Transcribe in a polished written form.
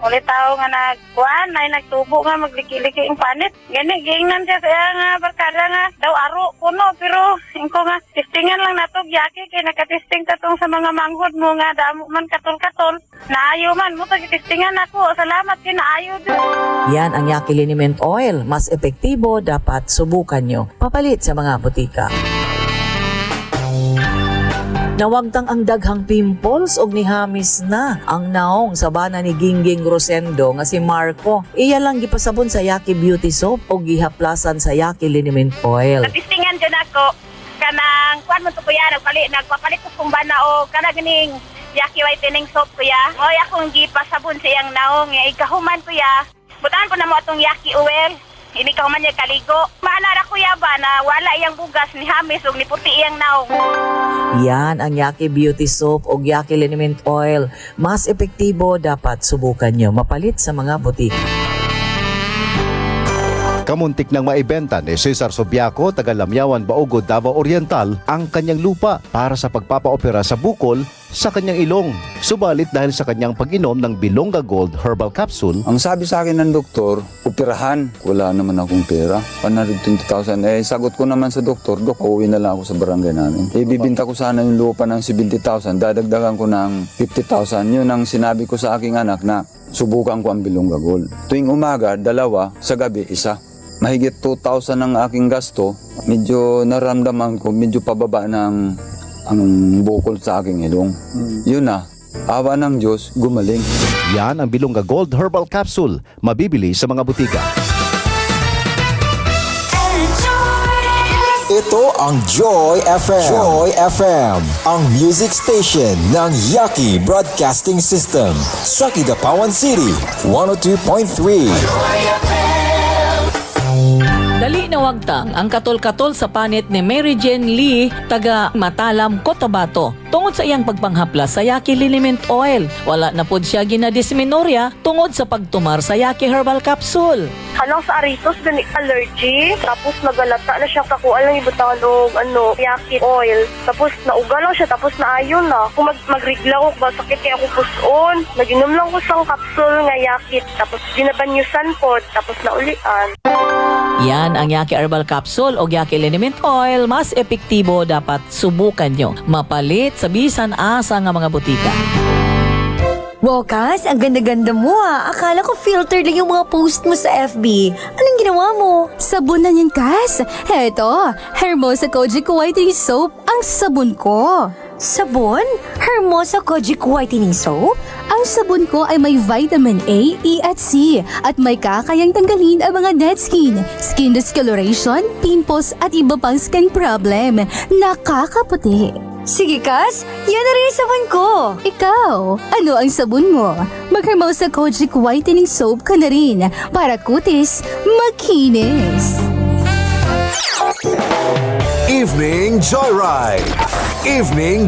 Uli tao nga nagkuhan, ay nagtubo nga magliki-liki ang panit. Gani, giingnan siya kaya nga barkada nga daw aro kuno, pero ingko nga testingan lang nato gyaki kay nakatesting tatong sa mga manghod mo nga damo man katol-katol. Naayo man mo testingan ako. Salamat kay naayo. Yan ang Yaki Liniment Oil. Mas epektibo, dapat subukan nyo. Papalit sa mga butika. Nawagtang ang daghang pimples og nihamis na ang naong sa bana ni Gingging Rosendo nga si Marco. Iya lang gipasabon sa Yaki Beauty Soap o gihaplasan sa Yaki Liniment Oil. Natistingan dyan ako kanang kuan mo to kuya nagpapalit ko kung bana o kanang ganing Yaki whitening soap kuya. Oy akong gipasabon sa iyang naong nga ikahuman kuya. Butaan ko na mo atong Yaki oil. Ini ka man niya kaligo. Maanara kuya ba na wala iyang bugas ni hamis ug ni puti iyang naong. Yan ang Yaki Beauty Soap o Yaki Liniment Oil. Mas epektibo, dapat subukan nyo. Mapalit sa mga butika. Kamuntik nang maibenta ni Cesar Subiaco, taga Lamyawan, Baugod, Davao Oriental ang kanyang lupa para sa pagpapaopera sa bukol sa kanyang ilong. Subalit dahil sa kanyang pag-inom ng Bilonga Gold Herbal Capsule, ang sabi sa akin ng doktor, operahan. Wala naman akong pera. 120,000. Sagot ko naman sa doktor, Dok, uuwi na lang ako sa barangay namin. Bibinta ko sana yung lupa ng 70,000. Dadagdagan ko ng 50,000. Yun ang sinabi ko sa aking anak na subukan ko ang Bilonga Gold. Tuwing umaga, 2. Sa gabi, 1. Mahigit 2,000 ang aking gasto. Medyo naramdaman ko, medyo pababa ng ang bukol sa aking ilong. Yun na, awa ng Diyos, gumaling. yan ang Bilonga Gold Herbal Capsule. Mabibili sa mga butika. Ito ang Joy FM. Joy FM, ang music station ng Yaki Broadcasting System. Sa Kidapawan City, 102.3. Dali na wagtang ang katol-katol sa panit ni Mary Jane Lee, taga Matalam, Cotabato. Tungod sa iyang pagpanghaplas sa Yaki Liniment Oil, wala na pod siya ginadismenorrhea tungod sa pagtumar sa Yaki Herbal Capsule. Halang sa aritos gani allergy, tapos nagalata na siya kakuan lang ibutangan og Yaki oil. Tapos nauga lang siya, tapos naayon na. Kung magrigla ko ba sakit kay ako puson. Naginom lang ko sang capsule nga Yaki, tapos ginabanyusan pod, tapos naulian. Yan ang Yaki Herbal Capsule o Yaki Liniment Oil. Mas epektibo, dapat subukan nyo. Mapalit sa bisan asa nga mga butika. Wow, Kas, ang ganda-ganda mo ah. Akala ko filter lang yung mga post mo sa FB. Anong ginawa mo? Sabon na yan, Kas. Heto, Hermosa Kojic Whitening Soap ang sabon ko. Sabon? Hermosa Kojic Whitening Soap? Ang sabon ko ay may vitamin A, E at C at may kakayang tanggalin ang mga dead skin, skin discoloration, pimples at iba pang skin problem. Nakakaputi. Sige, Kas. Yan na rin yung sabon ko. Ikaw, ano ang sabon mo? Mag-Hermosa Kojic Whitening Soap ka na rin para kutis makinis. Evening Joyride. Evening